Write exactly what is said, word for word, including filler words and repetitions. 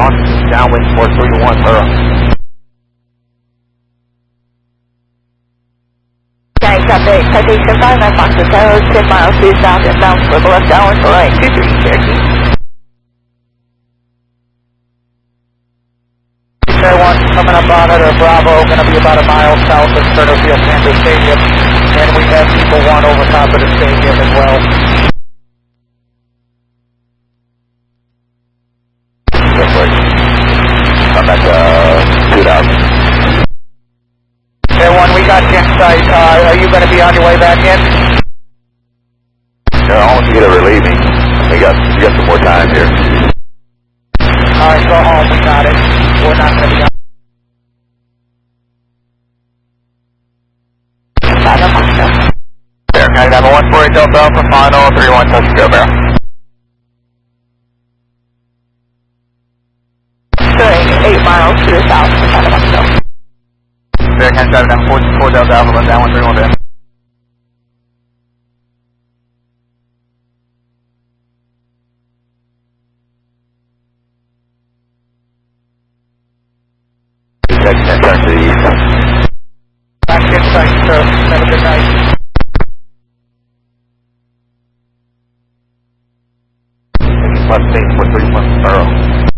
on downwind for three to one, Burrow. Guys, update, citation five nine Fox Hotel, ten miles due south inbound, swivel left downwind for right, two three Cherokee. Air one coming up on it, or Bravo, going to be about a mile south of Sterno Field Panther Stadium, and we have people one over top of the stadium as well. I'm at uh, two thousand. Air one, we got you in sight. Uh, are you going to be on your way back in? Yeah, I want you to relieve me. We got, we got some more time here. All right, go home. We got it. We're not going to be on. There, County nine one four eight Delta Alpha, final three one, touch go barrel. Eight miles to the south of Santa Monica. There, County seven nine four four Delta Alpha, left down one three one there. Section turn to the east. Back in sight, sir. Have a good night. Left eight four three one, Burrow.